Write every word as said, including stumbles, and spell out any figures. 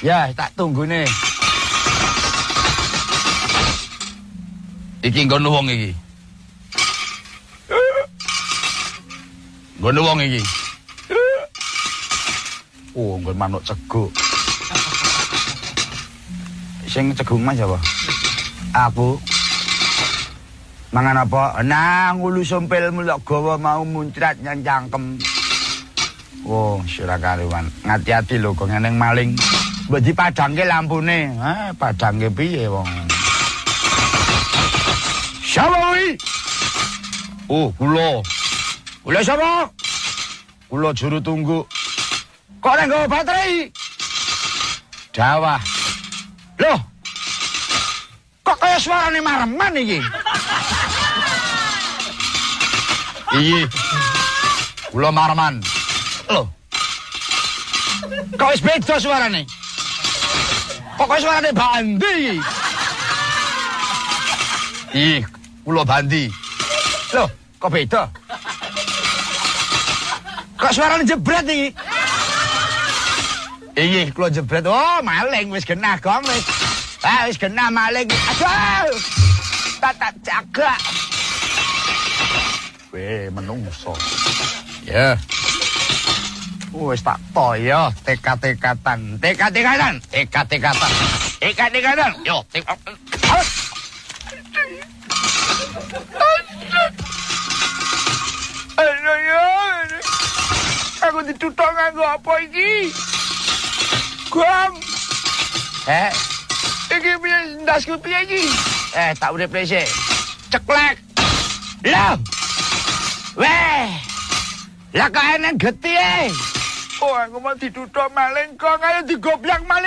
Ya, tak tunggu nih. Iki nggono wong iki. Nggono wong iki. Oh, nggon manuk ceguk. Sing ceguk Mas apa? Aku. Mangan apa? Nang ulu sompil mulak gawa mau muncrat nyang cangkem. Oh, sira karuan. Ngati-ati lho kok ngeneng maling. Mbok dipadangke lampune. Ha, padangke piye wong? Sapa kuwi? Oh, kula. Kula sapa? Kula juru tunggu. Kok nek nggawa baterai? Dawah. Loh. Kok kaya suarane mareman iki? Iyi. Kula mareman. Loh. Kok wis beda suarane? Kok kaya suarane Bandi? Iyi, kula Bandi. Loh, kok beda? Kok suarane jebret iki? Iyi, kula jebret. Oh, maling wis genah gong wis. Ah, wis genah maling. Aduh. Tak tak jaga. Weh, menungso. Ya. Wis tak toyo tekat-tekatan. Tekat-tekatan. Tekat-tekatan. Tekat-tekatan. Yo, tekat. Aduh, ya. Aku dituthuk nganggo apa iki? Gong. Eh, iki piye ndasku piye iki? Eh, tak urip dhisik. Ceklek. Lah. Weh. Lah kok enek getih. Oh, aku mau dituthuk maling kok ayo digoblak maling.